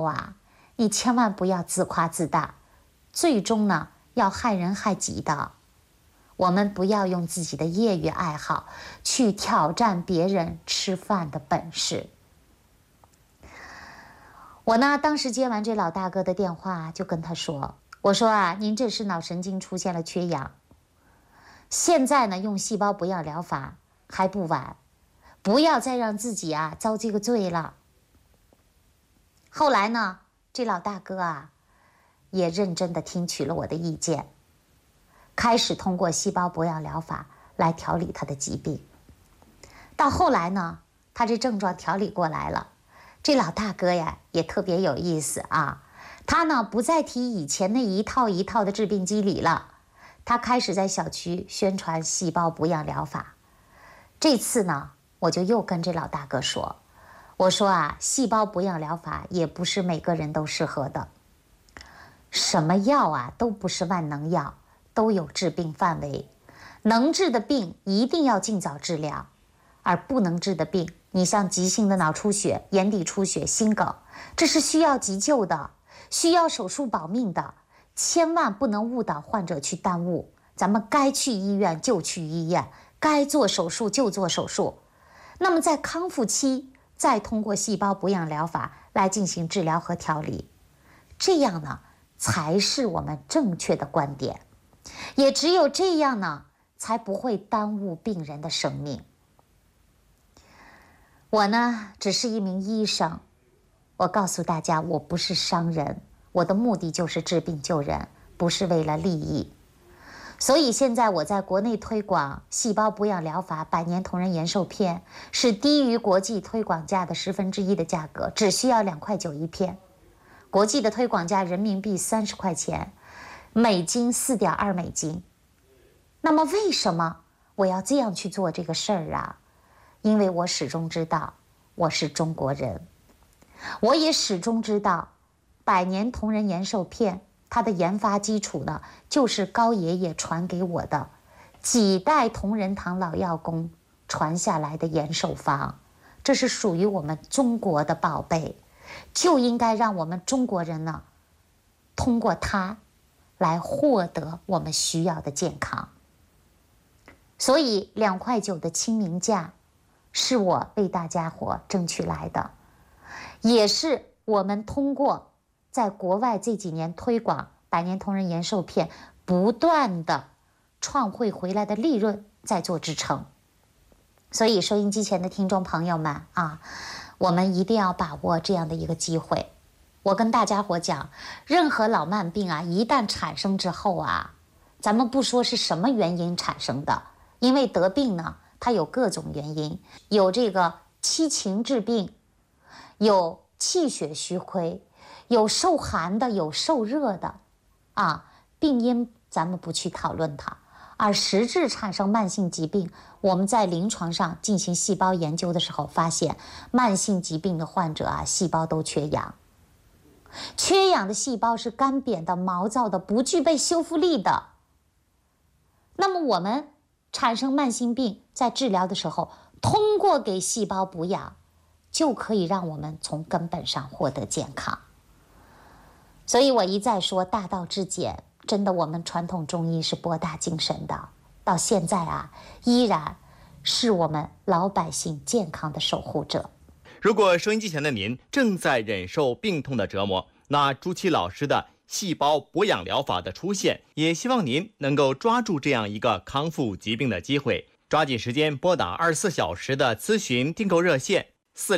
啊，你千万不要自夸自大，最终呢要害人害己的。我们不要用自己的业余爱好去挑战别人吃饭的本事。我呢，当时接完这老大哥的电话，就跟他说，我说啊，您这是脑神经出现了缺氧，现在呢用细胞补养疗法还不晚，不要再让自己啊遭这个罪了。后来呢，这老大哥啊也认真地听取了我的意见，开始通过细胞补养疗法来调理他的疾病。到后来呢，他这症状调理过来了，这老大哥呀也特别有意思啊，他呢不再提以前那一套一套的治病机理了，他开始在小区宣传细胞补养疗法。这次呢，我就又跟这老大哥说，我说啊，细胞补养疗法也不是每个人都适合的，什么药啊都不是万能药，都有治病范围，能治的病一定要尽早治疗，而不能治的病，你像急性的脑出血、眼底出血、心梗，这是需要急救的，需要手术保命的，千万不能误导患者去耽误。咱们该去医院就去医院，该做手术就做手术。那么在康复期，再通过细胞补养疗法来进行治疗和调理，这样呢才是我们正确的观点。也只有这样呢，才不会耽误病人的生命。我呢，只是一名医生，我告诉大家，我不是商人，我的目的就是治病救人，不是为了利益。所以现在我在国内推广细胞补养疗法百年同仁延寿片，是低于国际推广价的1/10的价格，只需要2.9块一片。国际的推广价人民币30块钱，美金4.2美金。那么为什么我要这样去做这个事儿啊？因为我始终知道我是中国人，我也始终知道百年同仁延寿片它的研发基础呢，就是高爷爷传给我的几代同仁堂老药工传下来的延寿方，这是属于我们中国的宝贝，就应该让我们中国人呢，通过它来获得我们需要的健康。所以2.9块的亲民价是我为大家伙争取来的，也是我们通过在国外这几年推广百年同仁延寿片不断的创汇回来的利润在做支撑。所以收音机前的听众朋友们啊，我们一定要把握这样的一个机会。我跟大家伙讲，任何老慢病啊，一旦产生之后啊，咱们不说是什么原因产生的，因为得病呢它有各种原因，有这个七情治病，有气血虚亏，有受寒的，有受热的啊，病因咱们不去讨论它，而实质产生慢性疾病，我们在临床上进行细胞研究的时候发现，慢性疾病的患者啊，细胞都缺氧，缺氧的细胞是干瘪的、毛躁的、不具备修复力的。那么我们产生慢性病，在治疗的时候，通过给细胞补养，就可以让我们从根本上获得健康。所以我一再说，大道至简，真的我们传统中医是博大精深的，到现在啊，依然是我们老百姓健康的守护者。 如果收音机前的您正在忍受病痛的折磨，那朱琦老师的细胞补养疗法的出现，也希望您能够抓住这样一个康复疾病的机会，抓紧时间拨打24小时的咨询订购热线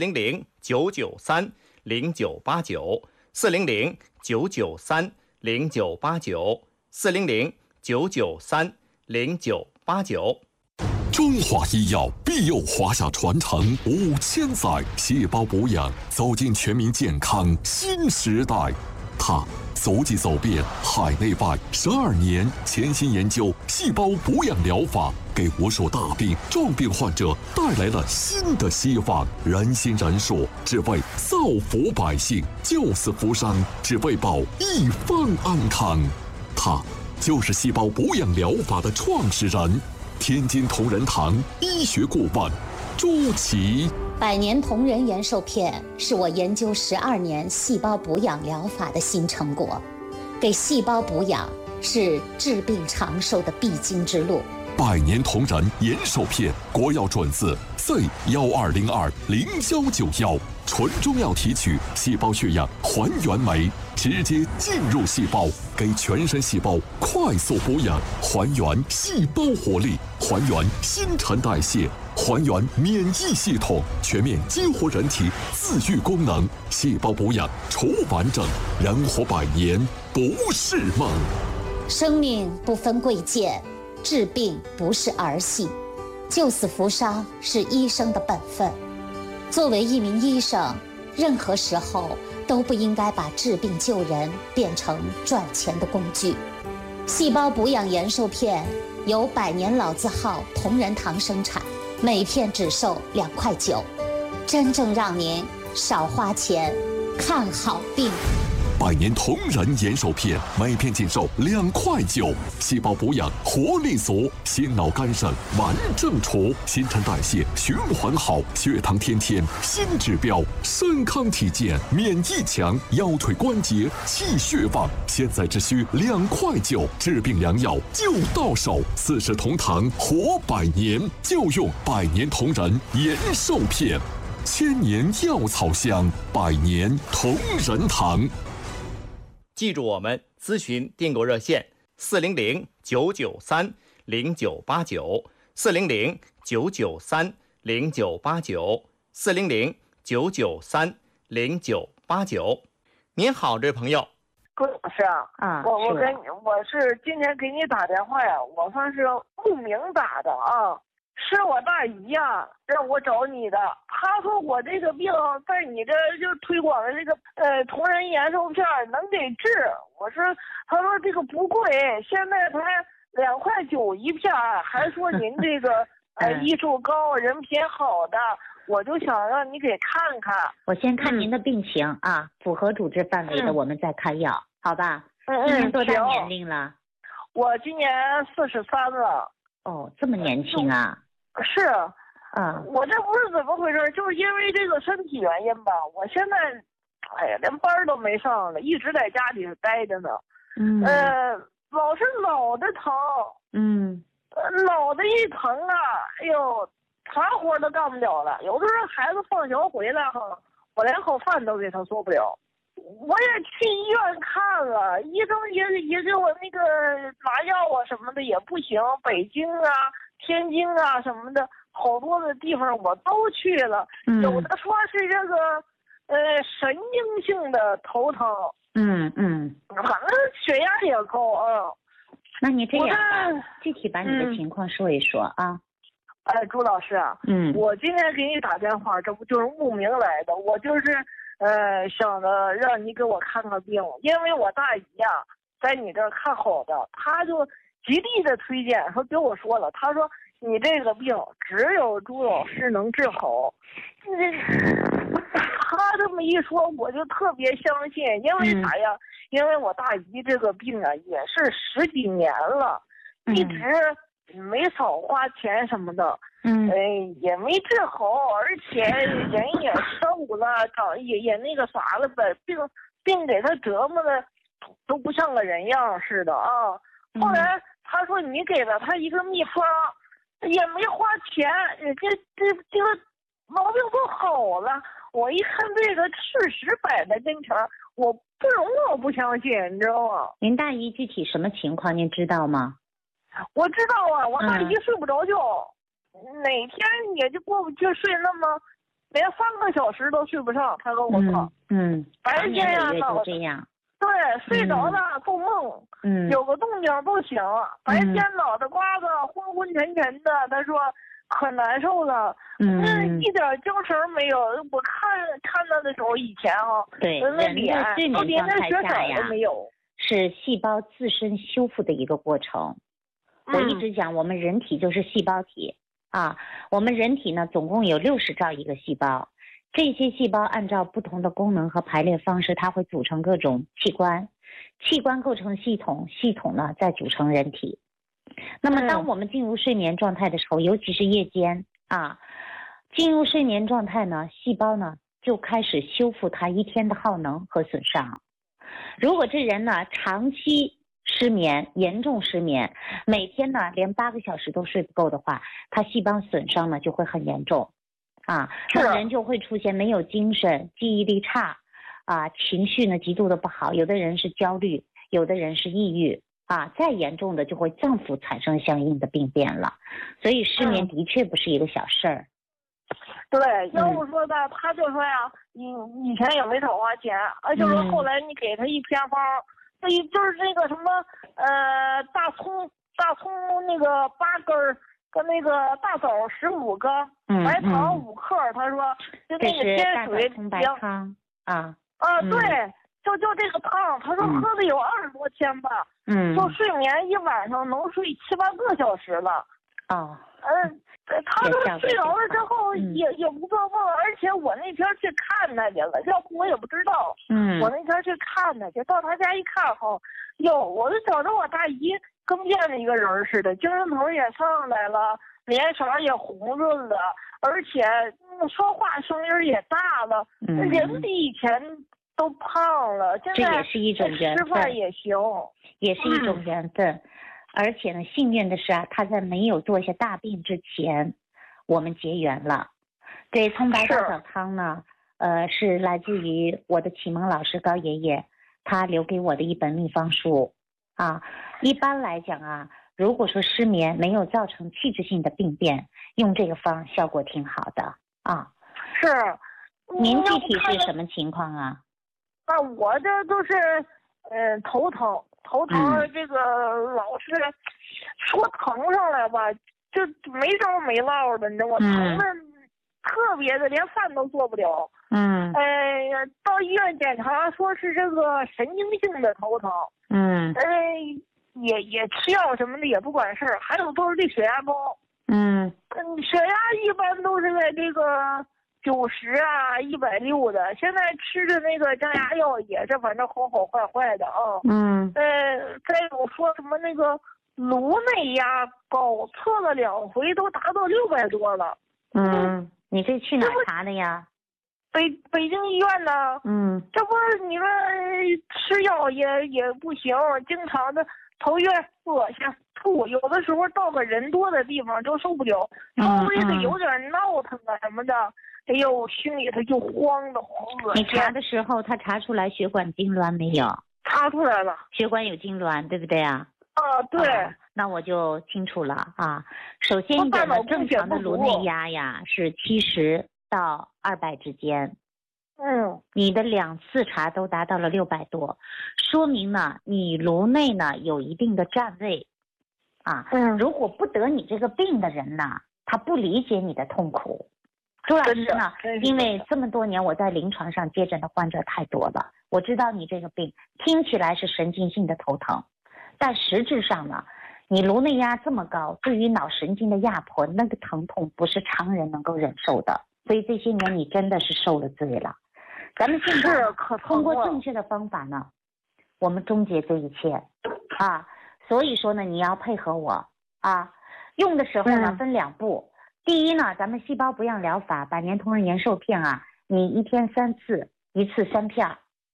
400-993-0989，400-993-0989。 中华医药必有华夏传承5000载，细胞补养走进全民健康新时代。它足迹走遍海内外12年，潜心研究细胞补养疗法，给无数大病重病患者带来了新的希望。人心仁术，只为造福百姓；救死扶伤，只为保一方安康。他就是细胞补养疗法的创始人，天津同仁堂医学顾问朱琦。 百年同仁延寿片是我研究12年细胞补养疗法的新成果，给细胞补养是治病长寿的必经之路。 百年同仁延寿片，国药准字 C1202-0191，纯中药提取，细胞血氧还原酶，直接进入细胞，给全身细胞快速补养，还原细胞活力，还原新陈代谢，还原免疫系统，全面激活人体自愈功能，细胞补养除完整，人活100年不是梦。 生命不分贵贱，治病不是儿戏，救死扶伤是医生的本分。作为一名医生，任何时候都不应该把治病救人变成赚钱的工具。细胞补养延寿片由百年老字号同仁堂生产，每片只售2块9，真正让您少花钱看好病。 百年同仁延寿片，每片仅售2块9，细胞补养活力足，心脑肝肾完正除，新陈代谢循环好，血糖天天新指标，身康体健，免疫强，腰腿关节气血旺。现在只需2块9，治病良药就到手，40同堂活100年，就用百年同仁延寿片，1000年药草香，百年同仁堂。 记住我们咨询订购热线400-993-0989，400-993-0989。您好，这位朋友。 郭老师啊，我是今天给你打电话呀，我算是慕名打的啊。是我大姨呀，让我找你的。她说我这个病在你这就推广的这个同仁延寿片能给治。我说，她说这个不贵，现在才2块9一片，还说您这个医术高，人品好的，我就想让你给看看。 我先看您的病情啊，符合主治范围的，我们再开药，好吧？今年多大年龄了？ 我今年43了。 哦，这么年轻啊？ 是，我这不是怎么回事，就是因为这个身体原因吧，我现在，哎呀，连班都没上了，一直在家里待着呢。老是脑袋疼。脑袋一疼啊，哎呦，啥活都干不了了。有的时候孩子放学回来哈，我连口饭都给他做不了。我也去医院看了，医生也给我那个拿药啊什么的也不行，北京啊、天津啊什么的，好多的地方我都去了。有的说是这个神经性的头疼。反正血压也高啊。 那你这样吧，具体把你的情况说一说啊。 朱老师啊，我今天给你打电话，这不就是慕名来的？我就是想着让你给我看看病，因为我大姨呀在你这儿看好的，她就极力的推荐，说给我说了，她说你这个病只有朱老师能治好。她这么一说，我就特别相信，因为啥呀？因为我大姨这个病啊也是10几年了，一直没少花钱什么的，也没治好，而且人也瘦了，长也那个啥了呗，病给他折磨的都不像个人样似的啊。后来他说你给了他一个秘方，也没花钱，人家这个毛病都好了。我一看这个事实摆在跟前，我不相信，你知道吗？ 您大姨具体什么情况您知道吗？ 我知道啊，我大姨睡不着觉，哪天也就就睡那么连3个小时都睡不上。他跟我说，白天呀脑子对睡着了做梦，有个动静不醒，白天脑袋瓜子昏昏沉沉的，他说可难受了，一点精神没有。我看到的时候，以前对， 那脸都连那血色都没有， 是细胞自身修复的一个过程。我一直讲，我们人体就是细胞体啊。我们人体呢，总共有60兆一个细胞，这些细胞按照不同的功能和排列方式，它会组成各种器官，器官构成系统，系统呢再组成人体。那么当我们进入睡眠状态的时候，尤其是夜间啊， 进入睡眠状态呢，细胞呢就开始修复它一天的耗能和损伤。如果这人呢长期失眠，严重失眠，每天呢连8个小时都睡不够的话，他细胞损伤呢就会很严重啊，那人就会出现没有精神、记忆力差啊，情绪呢极度的不好，有的人是焦虑，有的人是抑郁啊，再严重的就会脏腑产生相应的病变了。所以失眠的确不是一个小事儿。 对，要不说的，他就说呀，你以前也没少花钱，就是后来你给他一偏方，就是那个什么大葱那个8根儿，跟那个大枣15个，白糖5克，他说就那个天水葱白汤啊。 对，就这个汤，他说喝了有20多天吧，说睡眠一晚上能睡7、8个小时了。他说睡着了之后也不做梦，而且我那天去看他去了，要不我也不知道。我那天去看他去，到他家一看后，我就觉着我大姨跟变了一个人似的，精神头也上来了，脸色也红润了，而且说话声音也大了，人比以前都胖了。现在这也是一种缘分， 吃饭也行， 也是一种缘分。而且呢，幸运的是啊，他在没有做下大病之前，我们结缘了。这葱白大枣汤呢，是来自于我的启蒙老师高爷爷，他留给我的一本秘方书啊。一般来讲啊，如果说失眠没有造成器质性的病变，用这个方效果挺好的啊。 是。 您具体是什么情况啊？ 我这都是头疼。这个老是说疼上来吧，就没招没落的，你知道吗？疼的特别的，连饭都做不了。到医院检查说是这个神经性的头疼。也吃药什么的也不管事儿，还有都是这血压高。血压一般都是在这个90啊160的，现在吃的那个降压药也是反正好坏的啊。再有说什么那个颅内压高，测了2回都达到600多了。 你这去哪查的呀？ 北京医院呢。这不是你们吃药也不行，经常的头晕恶心吐，有的时候到个人多的地方就受不了，稍微的有点闹腾啊什么的，哎呦，心里头就慌的慌恶心。 你查的时候，他查出来血管痉挛没有？ 查出来了， 血管有痉挛，对不对啊？ 对。 那我就清楚了啊。首先一点呢，正常的颅内压呀是70到200之间。你的2次查都达到了600多，说明呢你颅内呢有一定的占位啊。如果不得你这个病的人呢，他不理解你的痛苦。朱老师呢，因为这么多年我在临床上接诊的患者太多了，我知道你这个病听起来是神经性的头疼，但实质上呢，你颅内压这么高，对于脑神经的压迫，那个疼痛不是常人能够忍受的。所以这些年你真的是受了罪了。咱们现在通过正确的方法呢，我们终结这一切啊。所以说呢，你要配合我啊。用的时候呢分2步。第一呢，咱们细胞补养疗法百年同仁延寿片啊，你1天3次，1次3片。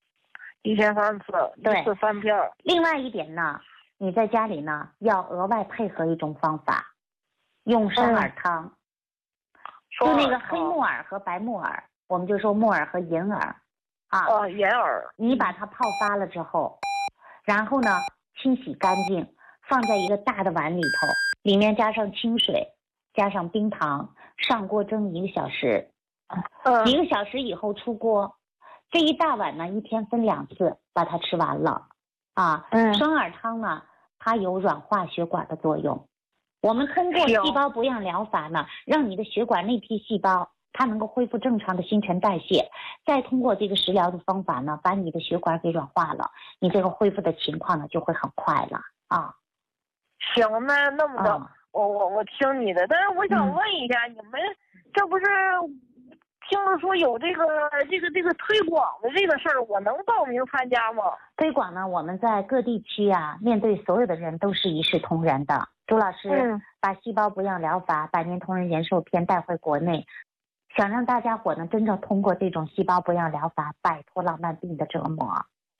1天3次， 对 ，1次3片。 另外一点呢，你在家里呢要额外配合一种方法，用山耳汤。就那个黑木耳和白木耳，我们就说木耳和银耳啊。 银耳。 你把它泡发了之后，然后呢清洗干净，放在一个大的碗里头，里面加上清水，加上冰糖，上锅蒸1个小时。1个小时以后出锅，这一大碗呢1天分2次把它吃完了啊。双耳汤呢，它有软化血管的作用。我们通过细胞补养疗法呢，让你的血管内皮细胞它能够恢复正常的新陈代谢，再通过这个食疗的方法呢，把你的血管给软化了，你这个恢复的情况呢就会很快了啊。 行，那么的，我听你的，但是我想问一下，你们这不是听着说有这个推广的这个事儿，我能报名参加吗？ 推广呢，我们在各地区啊，面对所有的人都是一视同仁的。朱老师把细胞补养疗法百年同仁延寿片带回国内， 想让大家伙呢真正通过这种细胞补养疗法摆脱老慢病的折磨。